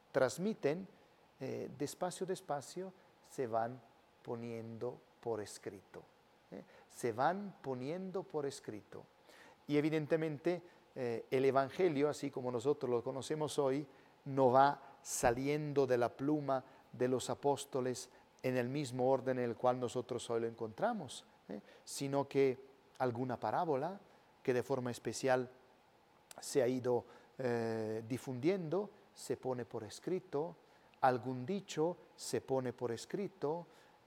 transmiten, despacio, despacio, se van poniendo por escrito. Se van poniendo por escrito. Y evidentemente el Evangelio, así como nosotros lo conocemos hoy, no va saliendo de la pluma de los apóstoles en el mismo orden en el cual nosotros hoy lo encontramos, sino que alguna parábola que de forma especial se ha ido difundiendo, se pone por escrito, algún dicho se pone por escrito,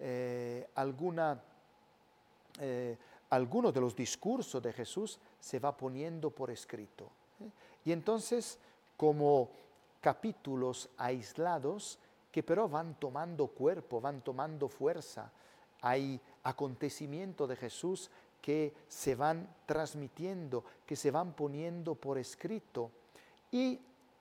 alguno de los discursos de Jesús se va poniendo por escrito. Y entonces, como capítulos aislados, que pero van tomando cuerpo, van tomando fuerza, hay acontecimientos de Jesús que se van transmitiendo, que se van poniendo por escrito. Y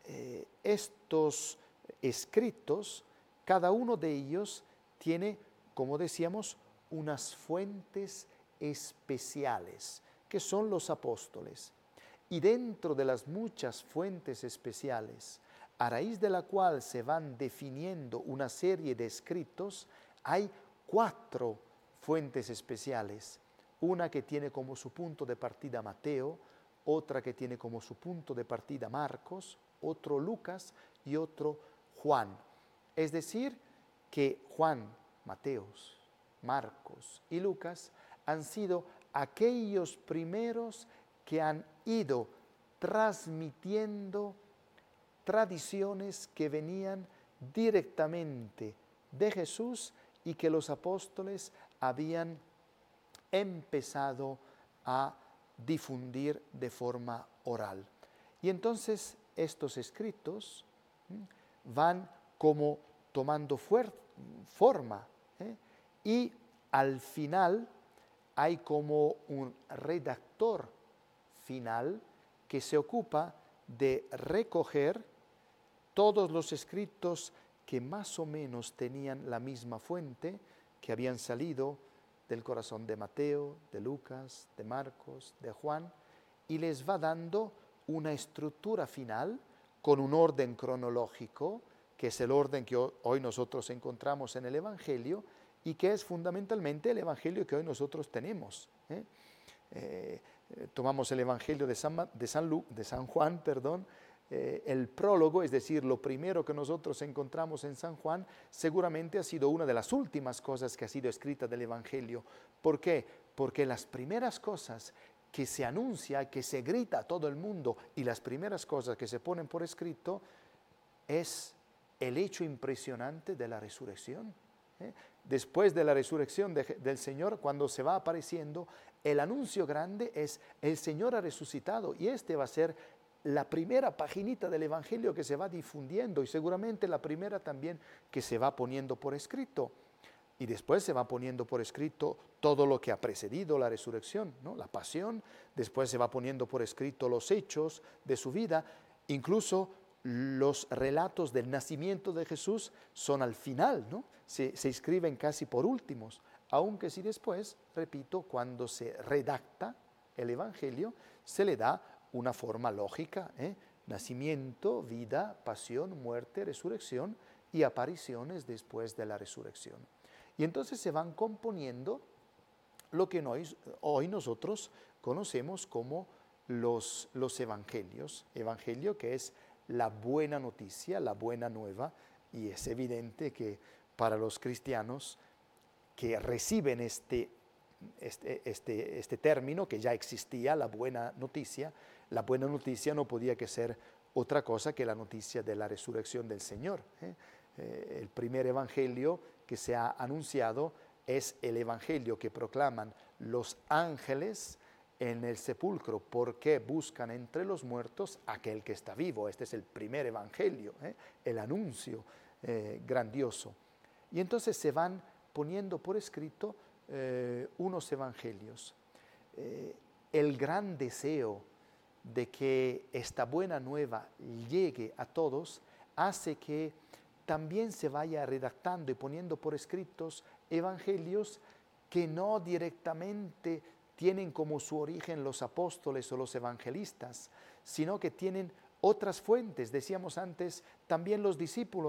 estos escritos, cada uno de ellos tiene, como decíamos, unas fuentes especiales, que son los apóstoles. Y dentro de las muchas fuentes especiales, a raíz de la cual se van definiendo una serie de escritos, hay 4 fuentes especiales. Una que tiene como su punto de partida Mateo, otra que tiene como su punto de partida Marcos, otro Lucas y otro Juan. Es decir, que Juan, Mateos, Marcos y Lucas han sido aquellos primeros que han ido transmitiendo tradiciones que venían directamente de Jesús y que los apóstoles habían empezado a difundir de forma oral. Y entonces estos escritos van como tomando forma, y al final hay como un redactor final que se ocupa de recoger todos los escritos que más o menos tenían la misma fuente, que habían salido del corazón de Mateo, de Lucas, de Marcos, de Juan, y les va dando una estructura final con un orden cronológico, que es el orden que hoy nosotros encontramos en el Evangelio y que es fundamentalmente el Evangelio que hoy nosotros tenemos. Tomamos el Evangelio de San Juan, el prólogo, es decir, lo primero que nosotros encontramos en San Juan, seguramente ha sido una de las últimas cosas que ha sido escrita del Evangelio. ¿Por qué? Porque las primeras cosas que se anuncia, que se grita a todo el mundo, y las primeras cosas que se ponen por escrito, es el hecho impresionante de la resurrección. Después de la resurrección del Señor, cuando se va apareciendo, el anuncio grande es: el Señor ha resucitado, y este va a ser la primera paginita del Evangelio que se va difundiendo, y seguramente la primera también que se va poniendo por escrito. Y después se va poniendo por escrito todo lo que ha precedido la resurrección, ¿no? La pasión, después se va poniendo por escrito los hechos de su vida, incluso los relatos del nacimiento de Jesús son al final, ¿no? Se escriben casi por últimos, aunque si después, repito, cuando se redacta el Evangelio, se le da una forma lógica, nacimiento, vida, pasión, muerte, resurrección y apariciones después de la resurrección. Y entonces se van componiendo lo que hoy nosotros conocemos como los evangelios. Evangelio, que es la buena noticia, la buena nueva, y es evidente que para los cristianos que reciben este término, que ya existía, la buena noticia no podía que ser otra cosa que la noticia de la resurrección del Señor. El primer evangelio que se ha anunciado es el evangelio que proclaman los ángeles en el sepulcro, porque buscan entre los muertos aquel que está vivo. Este es el primer evangelio, el anuncio grandioso. Y entonces se van poniendo por escrito unos evangelios. El gran deseo de que esta buena nueva llegue a todos hace que también se vaya redactando y poniendo por escritos evangelios que no directamente tienen como su origen los apóstoles o los evangelistas, sino que tienen Otras fuentes, decíamos antes, también los discípulos